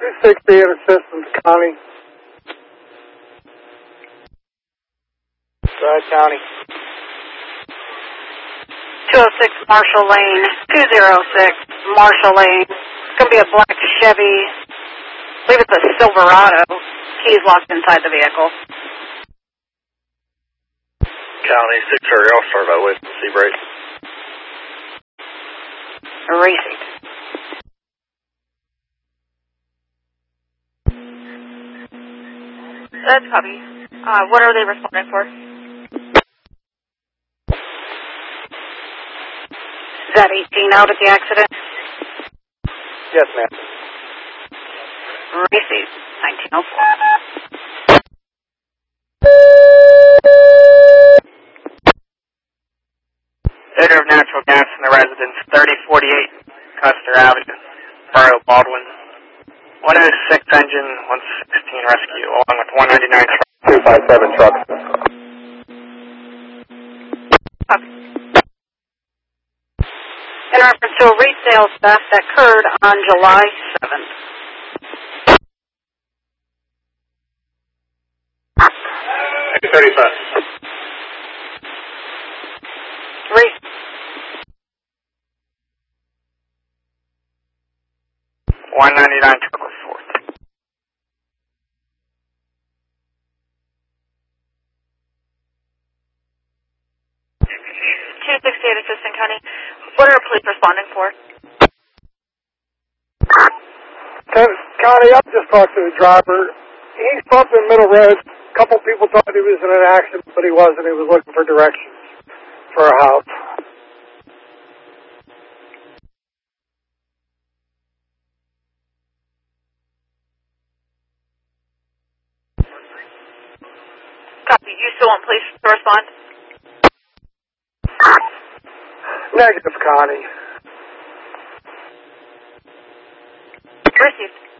260 in assistance, Connie. Go ahead, County. 206 Marshall Lane, 206 Marshall Lane. It's going to be a black Chevy. I believe it's a Silverado. Keys locked inside the vehicle. County, 630, I'll start that with Seabright. Racing. That's copy. What are they responding for? Is that 18 out at the accident? Yes, ma'am. Racing, 1904. Odor of natural gas in the residence, 3048 Custer Avenue, Barrow, Baldwin. 106 engine, 116 rescue, along with 199 truck, 257 trucks. In reference to a retail theft that occurred on July 7th. $235. Racing. 199 truck was fourth. Assistant County. What are police responding for? Connie, I just talked to the driver. He's bumping middle road. A couple people thought he was in an accident, but he wasn't. He was looking for directions for a house. Copy. You still want police to respond? Negative, Connie. Received.